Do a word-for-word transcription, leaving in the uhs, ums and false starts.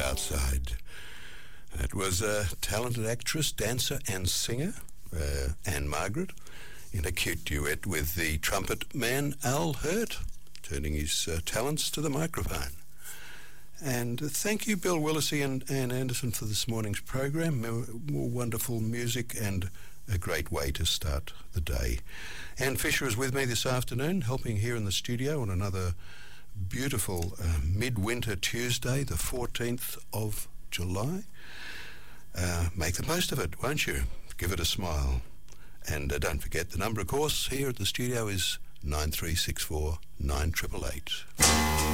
outside. It was a talented actress, dancer and singer, uh, Anne Margaret, in a cute duet with the trumpet man Al Hurt, turning his uh, talents to the microphone. And uh, thank you, Bill Willisey and Anne Anderson, for this morning's program. More, more wonderful music and a great way to start the day. Anne Fisher is with me this afternoon, helping here in the studio on another beautiful uh, midwinter Tuesday, the fourteenth of July. Uh, make the most of it, won't you? Give it a smile. And uh, don't forget, the number, of course, here at the studio is nine three six four nine eight eight eight.